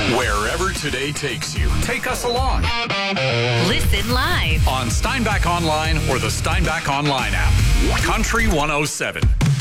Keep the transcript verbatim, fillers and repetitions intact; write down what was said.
Wherever today takes you, take us along. Listen live On Steinbach Online or the Steinbach Online app. Country one oh seven.